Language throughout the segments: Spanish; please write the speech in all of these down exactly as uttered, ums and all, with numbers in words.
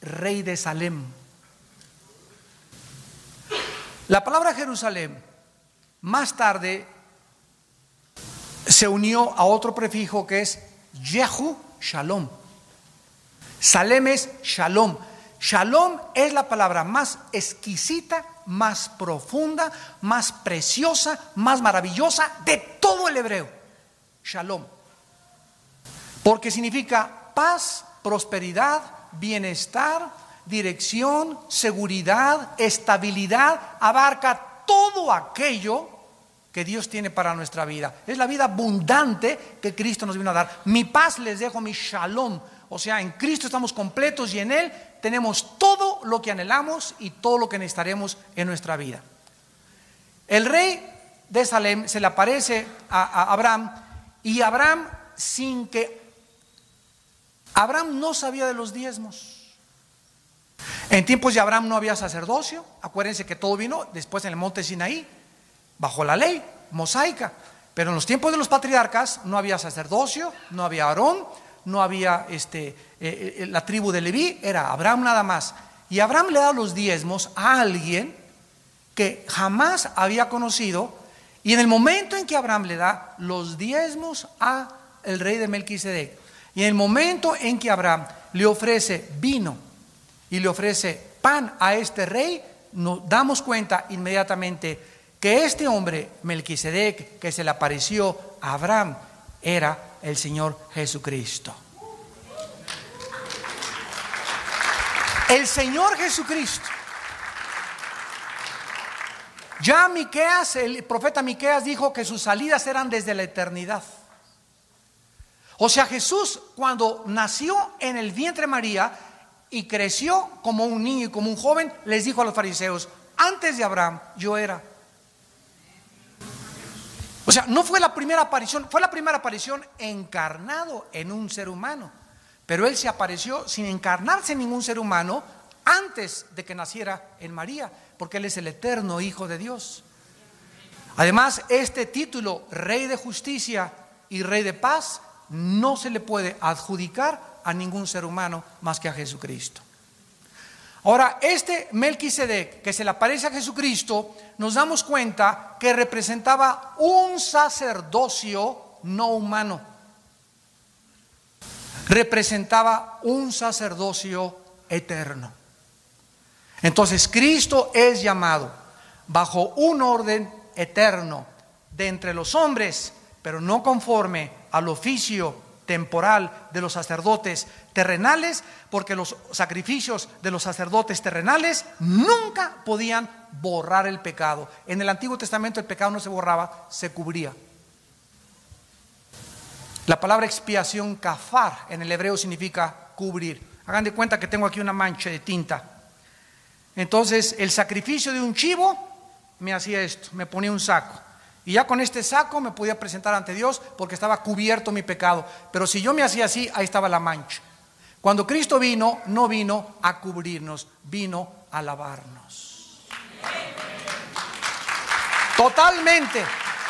rey de Salem. La palabra Jerusalén más tarde se unió a otro prefijo que es Yehu Shalom. Salem es Shalom. Shalom es la palabra más exquisita, más profunda, más preciosa, más maravillosa de todo el hebreo. Shalom. Porque significa paz, prosperidad, bienestar, dirección, seguridad, estabilidad. Abarca todo aquello que Dios tiene para nuestra vida. Es la vida abundante que Cristo nos vino a dar. Mi paz les dejo, mi shalom. O sea, en Cristo estamos completos y en Él tenemos todo lo que anhelamos y todo lo que necesitaremos en nuestra vida. El rey de Salem se le aparece a, a Abraham, y Abraham, sin que Abraham no sabía de los diezmos. En tiempos de Abraham no había sacerdocio. Acuérdense que todo vino después en el monte Sinaí, bajo la ley mosaica. Pero en los tiempos de los patriarcas no había sacerdocio, no había Aarón, no había este, eh, eh, la tribu de Leví, era Abraham nada más. Y Abraham le da los diezmos a alguien que jamás había conocido. Y en el momento en que Abraham le da los diezmos a el rey de Melquisedec, y en el momento en que Abraham le ofrece vino y le ofrece pan a este rey, nos damos cuenta inmediatamente que este hombre Melquisedec que se le apareció a Abraham era el Señor Jesucristo. El Señor Jesucristo. Ya Miqueas, el profeta Miqueas dijo que sus salidas eran desde la eternidad. O sea, Jesús cuando nació en el vientre de María y creció como un niño y como un joven, les dijo a los fariseos: antes de Abraham yo era. O sea, no fue la primera aparición, fue la primera aparición encarnado en un ser humano. Pero Él se apareció sin encarnarse en ningún ser humano antes de que naciera en María, porque Él es el eterno Hijo de Dios. Además, este título, Rey de Justicia y Rey de Paz, no se le puede adjudicar a ningún ser humano más que a Jesucristo. Ahora, este Melquisedec que se le aparece a Jesucristo, nos damos cuenta que representaba un sacerdocio no humano. Representaba un sacerdocio eterno. Entonces, Cristo es llamado bajo un orden eterno de entre los hombres, pero no conforme al oficio temporal de los sacerdotes terrenales, porque los sacrificios de los sacerdotes terrenales nunca podían borrar el pecado. En el Antiguo Testamento el pecado no se borraba, se cubría. La palabra expiación, kafar, en el hebreo significa cubrir. Hagan de cuenta que tengo aquí una mancha de tinta. Entonces el sacrificio de un chivo me hacía esto, me ponía un saco. Y ya con este saco me podía presentar ante Dios porque estaba cubierto mi pecado. Pero si yo me hacía así, ahí estaba la mancha. Cuando Cristo vino, no vino a cubrirnos, vino a lavarnos. Totalmente.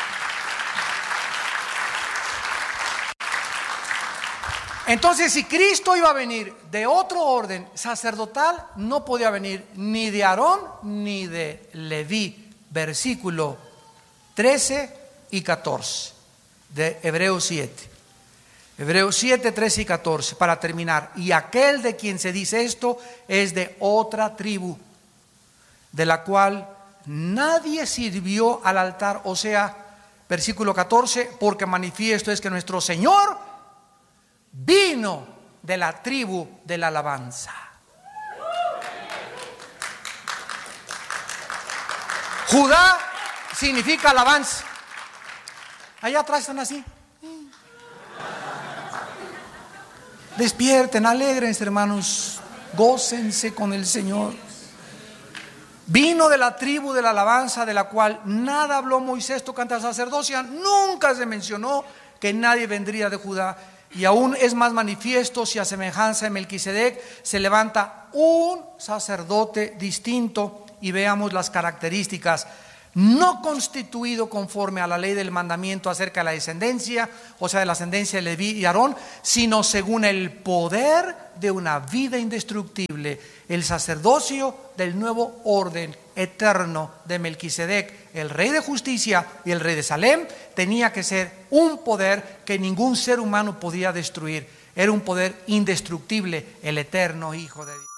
Entonces, si Cristo iba a venir de otro orden sacerdotal, no podía venir ni de Aarón ni de Leví. Versículo trece y catorce de Hebreos siete. Hebreos siete, trece y catorce, para terminar. Y aquel de quien se dice esto es de otra tribu, de la cual nadie sirvió al altar. O sea, versículo catorce, porque manifiesto es que nuestro Señor vino de la tribu de la alabanza. Judá significa alabanza. Allá atrás están así. Despierten, alégrense, hermanos, gócense con el Señor. Vino de la tribu de la alabanza, de la cual nada habló Moisés tocante a sacerdocia. Nunca se mencionó que nadie vendría de Judá. Y aún es más manifiesto si a semejanza de Melquisedec se levanta un sacerdote distinto. Y veamos las características. no constituido conforme a la ley del mandamiento acerca de la descendencia, o sea, de la ascendencia de Leví y Aarón, sino según el poder de una vida indestructible, el sacerdocio del nuevo orden eterno de Melquisedec, el rey de justicia y el rey de Salem. Tenía que ser un poder que ningún ser humano podía destruir. Era un poder indestructible, el eterno Hijo de Dios.